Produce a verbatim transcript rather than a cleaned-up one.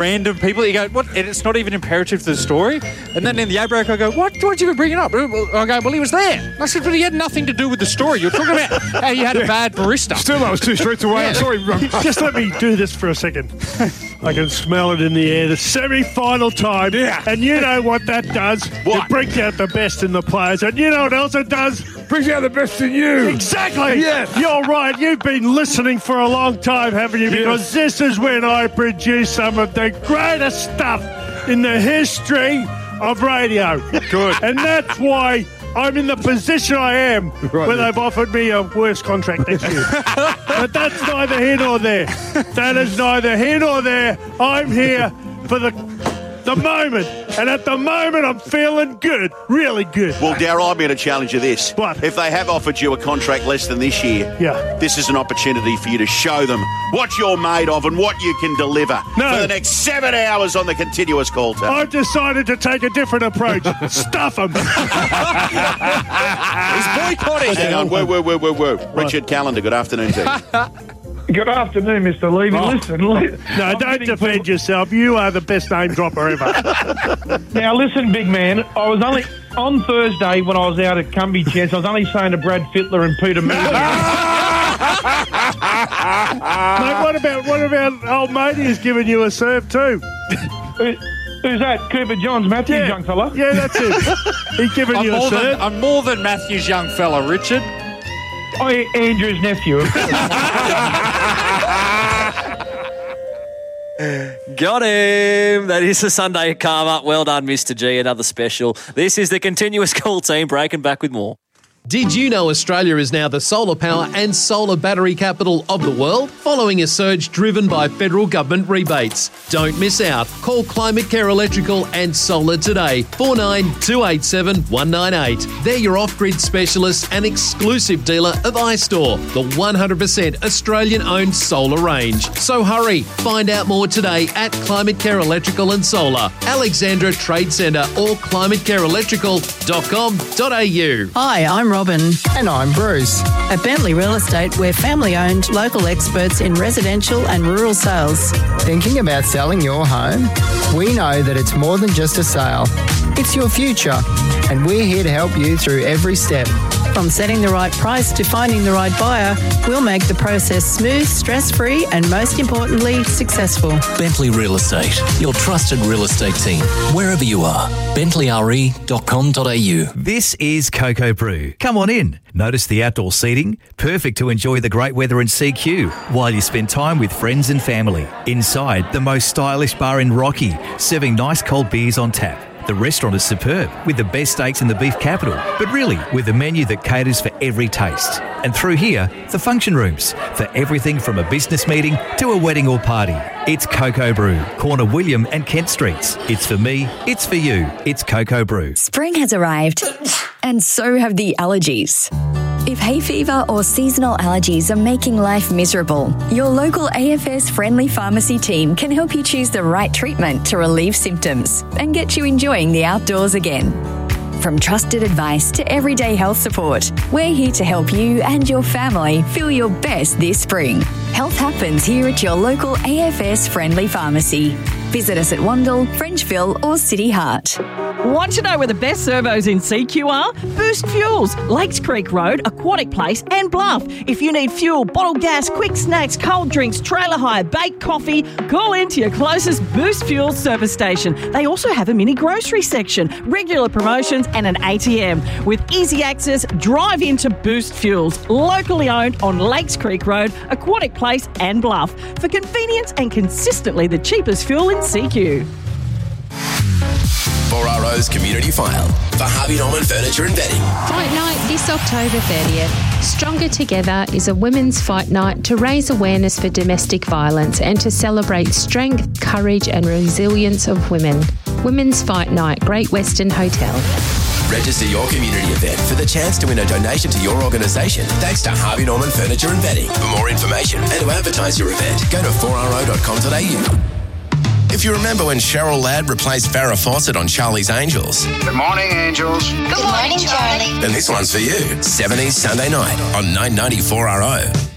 random people. You go, what? And it's not even imperative to the story. And then in the A-break, I go, what? Why'd you even bring it up? I go, well, he was there. And I said, but he had nothing to do with the story. You're talking about how you had a bad barista. Still, I was two streets away. I'm sorry. Just let me do this for a second. I can smell it in the air. The semi-final time. Yeah. And you know what that does? What? It brings out the best in the players. And you know what else it does? Brings out the best in you. Exactly. Yes. You're right. You've been listening for a long time, haven't you? Because Yes. this is when I produce some of the greatest stuff in the history of radio. Good. And that's why I'm in the position I am Right, where yeah. they've offered me a worse contract next year. But that's neither here nor there. That is neither here nor there. I'm here for the the moment. And at the moment, I'm feeling good. Really good. Well, Darryl, I'm going to challenge you this. What? If they have offered you a contract less than this year, Yeah. this is an opportunity for you to show them what you're made of and what you can deliver No. for the next seven hours on the continuous call time. I've decided to take a different approach. Stuff them. He's boycotting. Hang on, whoa, whoa, whoa, whoa, whoa. Richard Callender, good afternoon to you. Good afternoon, Mister Levy. Oh. Listen, li- No, I'm don't getting defend full- yourself. You are the best name dropper ever. Now, listen, big man. I was only on Thursday when I was out at Cumbie Chance. I was only saying to Brad Fittler and Peter Mooney. Mate, what about what about old matey who's giving you a serve too? Who- Who's that? Cooper Johns, Matthew, Yeah. young fella. Yeah, that's it. He's giving I'm you a more, serve. than, I'm more than Matthew's young fella, Richard. Oh, yeah, Andrew's nephew. Got him. That is the Sunday Karma. Well done, Mister G. Another special. This is the Continuous Call team breaking back with more. Did you know Australia is now the solar power and solar battery capital of the world, following a surge driven by federal government rebates? Don't miss out. Call Climate Care Electrical and Solar today, four nine two eight seven one nine eight. They're your off-grid specialists and exclusive dealer of iStore, the one hundred percent Australian-owned solar range. So hurry, find out more today at Climate Care Electrical and Solar, Alexandra Trade Centre or climate care electrical dot com dot a u. Hi, I'm Robin. And I'm Bruce. At Bentley Real Estate, we're family-owned, local experts in residential and rural sales. Thinking about selling your home? We know that it's more than just a sale. It's your future, and we're here to help you through every step. From setting the right price to finding the right buyer, we'll make the process smooth, stress-free, and most importantly, successful. Bentley Real Estate, your trusted real estate team, wherever you are. bentley r e dot com dot a u. This is Cocoa Brew. Come on in. Notice the outdoor seating? Perfect to enjoy the great weather in C Q while you spend time with friends and family. Inside, the most stylish bar in Rocky, serving nice cold beers on tap. The restaurant is superb, with the best steaks in the beef capital, but really with a menu that caters for every taste. And through here, the function rooms, for everything from a business meeting to a wedding or party. It's Cocoa Brew, corner William and Kent Streets. It's for me, it's for you, it's Cocoa Brew. Spring has arrived, and so have the allergies. If hay fever or seasonal allergies are making life miserable, your local A F S friendly pharmacy team can help you choose the right treatment to relieve symptoms and get you enjoying the outdoors again. From trusted advice to everyday health support, we're here to help you and your family feel your best this spring. Health happens here at your local A F S friendly pharmacy. Visit us at Wandle, Frenchville or City Heart. Want to know where the best servos in C Q are? Boost Fuels, Lakes Creek Road, Aquatic Place and Bluff. If you need fuel, bottled gas, quick snacks, cold drinks, trailer hire, baked coffee, call in to your closest Boost Fuels service station. They also have a mini grocery section, regular promotions and an A T M. With easy access, drive into Boost Fuels, locally owned on Lakes Creek Road, Aquatic Place and Bluff. For convenience and consistently the cheapest fuel in C Q. four R O's Community File for Harvey Norman Furniture and Bedding. Fight Night this October thirtieth. Stronger Together is a women's fight night to raise awareness for domestic violence and to celebrate strength, courage and resilience of women. Women's Fight Night, Great Western Hotel. Register your community event for the chance to win a donation to your organisation thanks to Harvey Norman Furniture and Bedding. For more information and to advertise your event, go to four R O dot com dot a u. If you remember when Cheryl Ladd replaced Farrah Fawcett on Charlie's Angels, Good morning, Angels. Good morning, Charlie. then this one's for you. seventies Sunday night on nine ninety-four R O.